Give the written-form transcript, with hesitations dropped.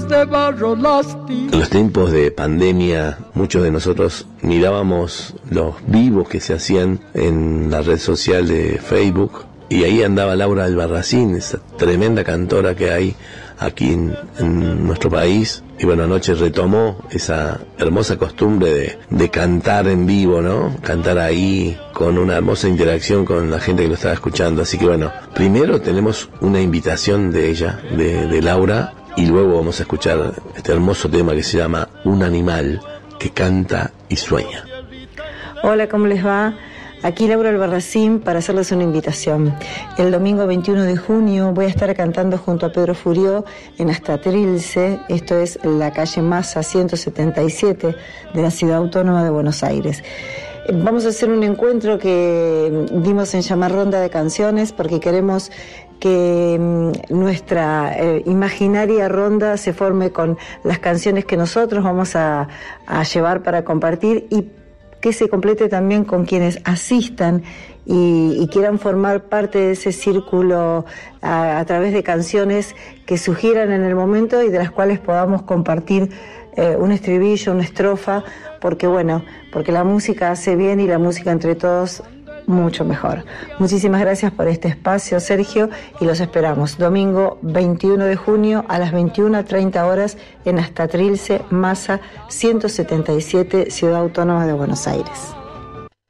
de barro lastimero. En los tiempos de pandemia, muchos de nosotros mirábamos los vivos que se hacían en la red social de Facebook, y ahí andaba Laura Albarracín, esa tremenda cantora que hay aquí en nuestro país. Y bueno, anoche retomó esa hermosa costumbre de cantar en vivo, ¿no? Cantar ahí con una hermosa interacción con la gente que lo estaba escuchando. Así que bueno, primero tenemos una invitación de ella, de Laura, y luego vamos a escuchar este hermoso tema que se llama Un animal que canta y sueña. Hola, ¿cómo les va? Aquí Laura Albarracín para hacerles una invitación. El domingo 21 de junio voy a estar cantando junto a Pedro Furió en Hasta Trilce, esto es la calle Massa 177 de la Ciudad Autónoma de Buenos Aires. Vamos a hacer un encuentro que dimos en llamar Ronda de Canciones, porque queremos que nuestra imaginaria ronda se forme con las canciones que nosotros vamos a llevar para compartir, y que se complete también con quienes asistan y quieran formar parte de ese círculo a través de canciones que sugieran en el momento y de las cuales podamos compartir un estribillo, una estrofa, porque la música hace bien, y la música entre todos mucho mejor. Muchísimas gracias por este espacio, Sergio, y los esperamos domingo 21 de junio a las 21:30 horas en Hasta Trilce, Massa 177, Ciudad Autónoma de Buenos Aires.